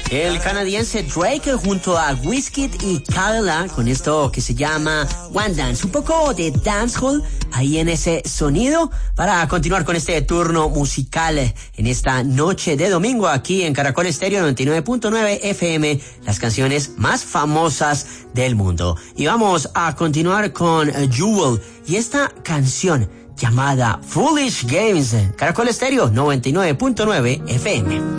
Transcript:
El canadiense Drake junto a Wizkid y Kyla con esto que se llama One Dance. Un poco de dancehall ahí en ese sonido para continuar con este turno musical en esta noche de domingo aquí en Caracol Estéreo 99.9 FM, las canciones más famosas del mundo. Y vamos a continuar con Jewel y esta canción llamada Foolish Games. Caracol Estéreo 99.9 FM.